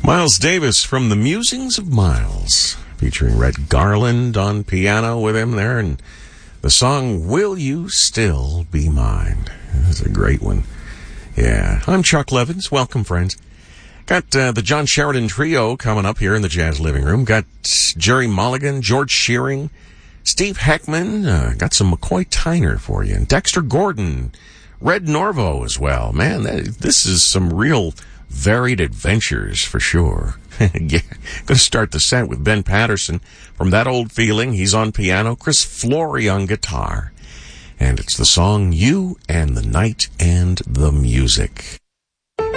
Miles Davis from The Musings of Miles, featuring Red Garland on piano with him there, and the song Will You Still Be Mine. That's a great one. Yeah. I'm Chuck Levins. Welcome, friends. Got the John Sheridan Trio coming up here in the Jazz Living Room. Got Jerry Mulligan, George Shearing, Steve Heckman. Got some McCoy Tyner for you. And Dexter Gordon, Red Norvo as well. Man, this is some real varied adventures for sure. Yeah. Going to start the set with Ben Patterson from That Old Feeling. He's on piano. Chris Flory on guitar. And it's the song You and the Night and the Music.